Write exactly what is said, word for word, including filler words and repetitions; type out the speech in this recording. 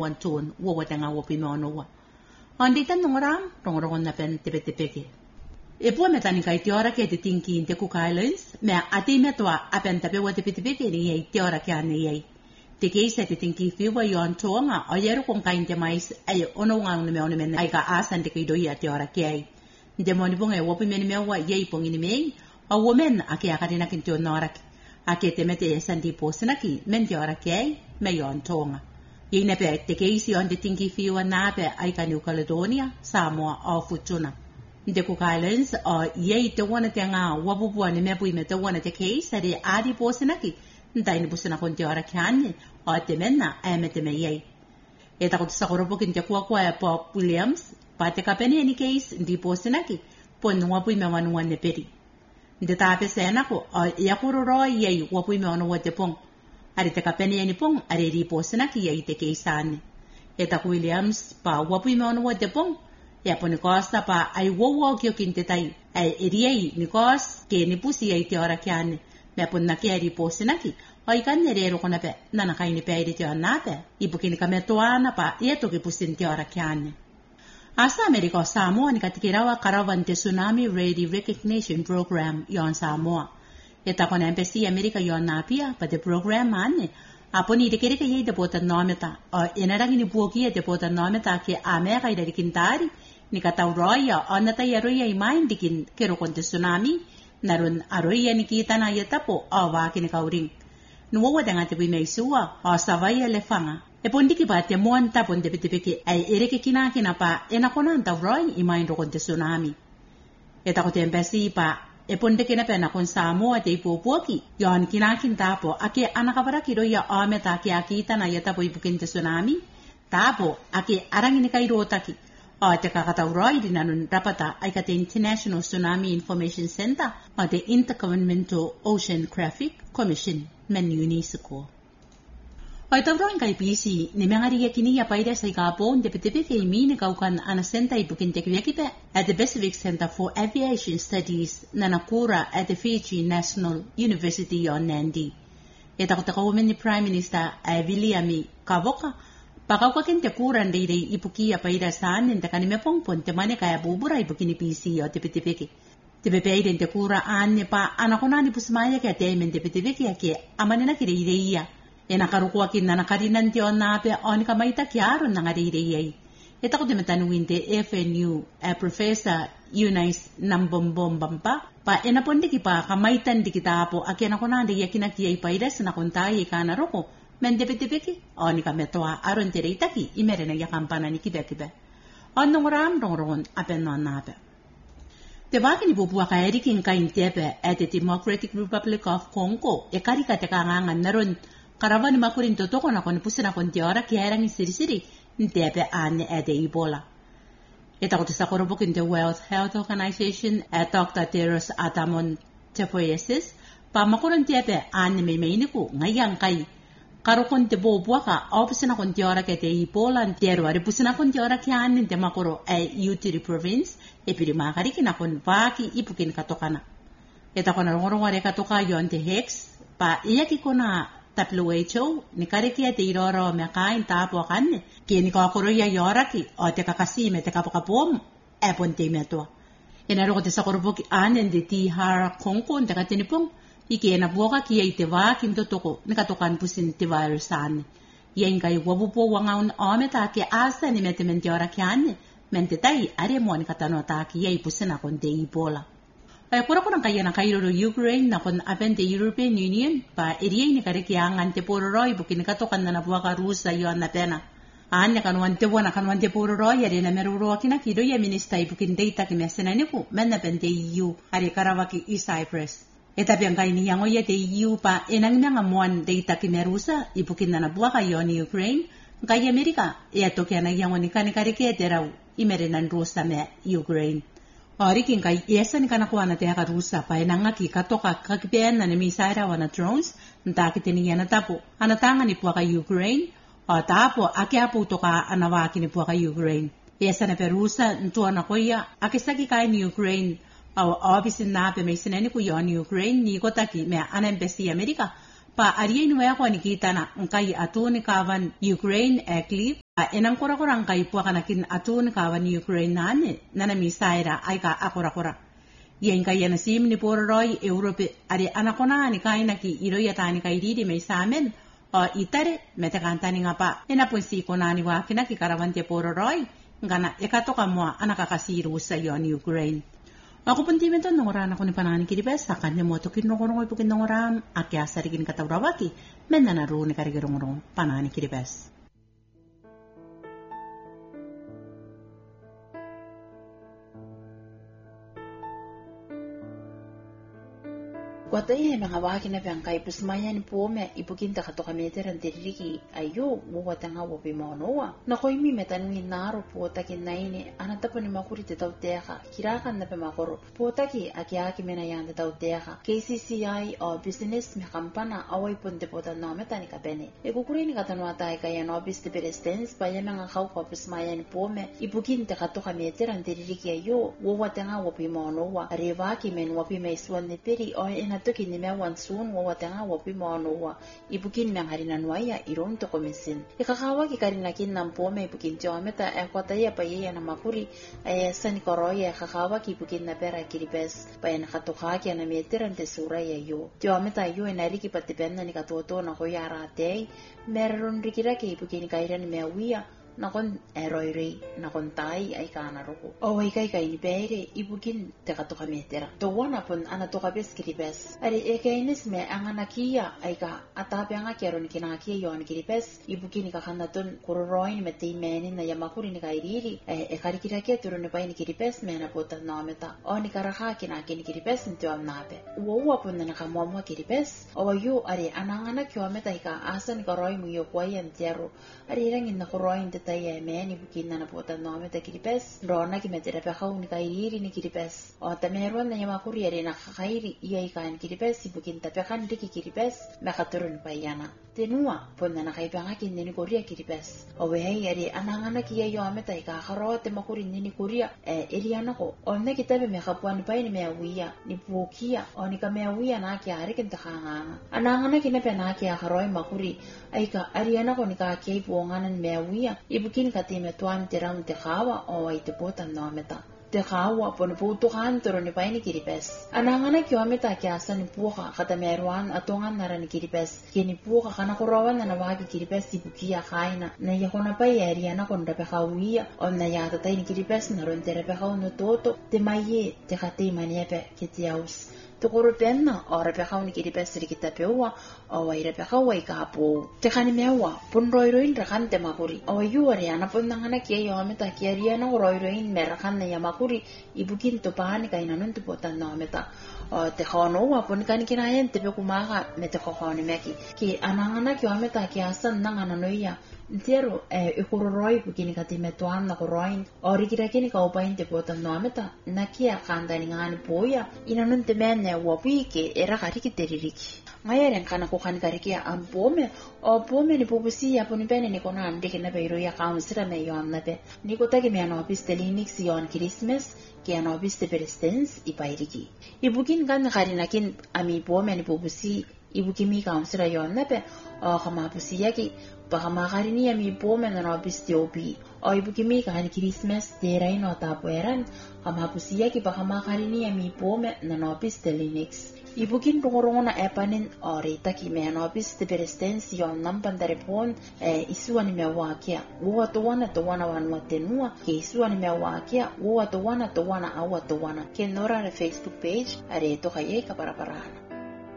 wan tuon wo watanga wo pimono wa andi tan ngoram rongoron na pen tepetepeke e po metani kai tiora ke te tinki in te Cook Islands me ati metwa apen tape wa tepetepeke ni ei tiora ke ane ei te keisa te tinki fiwa yon tonga o yeru kon kain te mais ai ono nga no me ono men ai ka asan te kido ya tiora ke ai de moni bonga wo pimeni me wa yei pongini me o women ake akarina kinto norak ake te mete sandi posinaki men tiora ke ai me yon tonga yine pe te keisi on te tinki fiwa na pe ai ka New Caledonia Samoa o Futuna de Cook Islands o yei te wana te nga wabubu ne me pui me te wana te keisa de adi posinaki ndai ni busina kon te ora kane o te mena e me te me yei e ta ko te sakoropo kin te kua kua e Pop Williams pa te kapene ni case ndi posinaki pon wapui me wanu wane peri de ta pe sena ko ya kuro ro yei wapui me wanu wate pong ari te kapene ni pong ari ri posinaki yei te keisane e ta Williams pa wapui me wanu wate pong ya poni costa pa ai wo wo kyo kin te tai ai eri ni kos ke ni pusi yei te ora kane me pon na ke ri posinaki oi kan ne re ro kona pe na na kai ni pe ri te ona pe ipukini ka me toana pa ye to ke pusin te ora kane asa Amerika Samoa ni katikirawa karavan te tsunami ready recognition program yon Samoa eta kona embassy Amerika yon napia pa te program ane aponi de kere ke ye de bota nometa o enarang ni buoki de bota nometa ke Amerika ida dikintari ni katau roya ona ta yaroya imain dikin kero kon te tsunami narun aroya ni kita na yetapo o wa kini kauring nuwa danga te bime suwa o savaya lefanga e pondi ki bate monta ponde petepeke ai ereke kina kina pa ena konanta roy imain ro kon te tsunami eta ko te embassy pa e ponde kina pena kon Samoa te ipopoki yon kina kin tapo ake anakabara kiroya ameta ke akita na yetapo ipukin te tsunami tapo ake arangini kai rotaki o te kakatau roi dinanun rapata ai ka te International Tsunami Information Center o te Intergovernmental Oceanographic Commission men UNESCO. O te roin kai pisi ni mengari ya kini ya paida sai ka po de petepe ke mini kaukan ana center ipukin te kwiakipe at the Pacific Center for Aviation Studies na Nakura at the Fiji National University on Nandi. E ta ko te women Prime Minister William Kavoka pakau ken te kuran dei dei ipuki ya paida san en te kanime pongpon te mane kaya bubura ipukini pisi o te petepeke te pepeide te kura ane pa anakona ni pusmaya ke te men te petepeke ke amanena ki dei dei ya e nakarukuwa kin na nakarinan te ona pe on ka maita kiaro na ngari dei dei e ta ko te metanuin te F N U a professor Eunice Nambombomba pa ena ponde ki pa kamaitan dikitapo ake nakona de yakina ki ai paida sana kontai kana roko men de petepeke oni ka metoa aron te reitaki imerena ya kampana ni kibekibe on ngoram rongon apen no nabe te vaki ni bubua ka erikin ka intepe at the Democratic Republic of Congo e karika te kanganga naron karavani makurin to toko na kon pusina kon tiora ki erang sirisiri intepe ane ade Ebola eta ko te sakoro in the World Health Organization at Doctor Tedros Adhanom Ghebreyesus pa makurin tepe ane me meiniku ngayang kai karo kon te bobua ka opusina kon tiora ke te Ebola ntero ari pusina kon tiora ki ane te makoro e Utiri province e pirima kari kina kon vaki ipukin katokana eta kona ngorongare katoka yon te hex pa iya ki kona W H O ni kari ki te iroro me kain tapo kanne ki ni ka koro ya yora ki o te kakasime te kapokapom e ponte meto ena ro te sakoro ki ane de ti har konko te katinipong iki ena boka ki ai te wa kinto toko ni katokan pusin te virus ane yen kai wabupo wangaun ometa ke asa ni metemente ora kiane mente tai are mo ni katano ta ki ai pusina kon te Ebola ai kora kora kai na kai ro Ukraine na kon apen te European Union pa eri ni kare ki angan te poro roi bukin katokan na buka rusa yo na pena anya kan wante bona kan wante poro roi are na meru ro kina ki do ya minister bukin data ki mesena ni ku menna pente E U are karawaki i Cyprus eta piang kai ni yango ye te E U pa enang na ngamon data ki merusa ipukin na buka yo ni Ukraine kai Amerika e to ke na yango ni kan kare ke te rau imerenan rusa me Ukraine Orikin kai esa ni kana kuana te haka rusa pa enanga ki katoka kakipen na ni saira wana drones nta kiteni yana tapo anatanga ni puaka Ukraine o tapo ake apu toka anawaki ni puaka Ukraine esa na perusa ntua na koya akisaki kai ni Ukraine au obisin na pe mesineni ku yon Ukraine ni kotaki me ana embassy America pa ariya ni waya ko ni kita na ngkai atuni kawan Ukraine ekli a enang kora kora ngkai po kanakin atuni kawan Ukraine nane nana misaira ay ka akora kora yen kai yana sim ni por roi Europe ari anakona ni kai na ki iro ya tani kai di me samen o itare mete kantani ngapa ena po si konani wa kina ki karawan te por roi ngana ekatoka mo anaka kasiru sa yon Ukraine. Ako pun timen to nongoran ako ni panani kiri besa kan ne moto kin nongoron ipukin nongoram akya sarigin katawrawaki men na naru ni karigirong panani kiri bes. Wata iya mga waki na bangkay pusmaya ni pome ipukin ta katoka meteran tiriki ayo wata nga wapi maonoa na koy mi metanungin naro po takin na ini anata pa ni makuri te tau teka kirakan na pa makoro po taki aki aki menayan te tau teka K C C I o business me kampana away punte po ta no metani ka bene e kukuri ni katanwa tay kaya no bis te perestens pa yan mga kau pa pusmaya ni pome ipukin ta katoka meteran tiriki ayo wata nga wapi maonoa arewaki men wapi may suwan ni tiri o ina toki ni mewan sun wa watanga wa pi mono wa ibukin nang harina nuaya iron to komisin ikakawa ki karina kin nam pome ibukin jo meta e kwata ya pa ya na makuri ay san koroya kakawa ki ibukin na pera kiribes pa na katoka ki na meteran te sura ya yo jo meta yo na riki patipenna ni katoto na ko yara te meron rikira ki ibukin kairan mewia nakon eroire nakon tai ay kana roko o ay kay kay ni bere ibukin te katoka metera to wana pon ana to kabes kiribes ari e kainis me ang anakia ay ka atape ang akero ni kinakia yon kiribes ibukin ka kanaton kuroroin mete meni na yamakuri ni kairiri e karikira ke turo ni pai ni kiribes me na pota nameta o ni karaha kinakin kiribes nto amnape wo pon na kamomwa kiribes o yo ari anangana kyo meta ka asan koroi mu yo kwayen tero ari rangin na koroin tay meni bukin na napota no me te kiripes rona ki metera pa kau ni kairi ni kiripes o tameron na yama kuriere na kairi iya ikan kiripes bukin ta kan diki kiripes na katurun payana tenua ponna na kai panga kin ni koria kiripes o we yari anangana ki yo me tay ka kharo te makurin ni koria e eliana ko o ne kitabe me kapwan pa ni me wiya ni pukia o ni ka me wiya na ki are kin ta khanga anangana ki na pe na ki kharo makuri ai ka ariana ko ni ka ki puangan me wiya ibukin katime tuan terang te kawa o ai te potan no meta te kawa pon puto kan toro ni pai ni kiripes anangana kyo meta kya san puha kata meruan atongan nara ni kiripes kini puha kana kurawan na wagi kiripes ibukia kaina na yakona pai area na kon dape kawiya on na yata tai ni kiripes na ron tere pe kaw no toto te maye te kate maniepe kitiaus Tukuro penna o repeka ni kiripes rikita pewa o wai repeka wai kapo te kani mewa pun roiroin rakan te makuri o yuari ana pun nangana kia yo ameta kia ria na roiroin me rakan na yamakuri ibukin to pani kai nanun tu potan no ameta o te khono wa pun kani kinayen te pe kumaka me te khoni meki ki anangana ki ameta kia san nangana noia Zero e ukuroroi bukini kati metuan na koroin ori kira kini ka upain te potan no ameta na kia kanda ni ngani poya ina nun te mene wapike era kariki teririki ngayaren kana ko kan kariki am pome o pome ni pupusi ya poni pene ni kona ande kina beiro ya kaunsira me yo amnate ni ko tagi me ano piste linux yon Christmas ke ano piste perestens ipairiki ibukin kan karina kin ami pome ni pupusi ibukimi kaunsira yon nape o kama pusi yaki baka makarini ya mi pome na nabis tiopi o ibukimi kan Christmas terai no tapueran kama pusiya ki baka makarini ya mi pome na nabis telinix ibukin tungorongo na epanin o rita ki me nabis te perestens yon nampan darepon e isuan ni mewakia uwa towana towana wanwa tenua ke isuan ni mewakia uwa towana towana awa towana ke nora na Facebook page are to kaye kaparaparana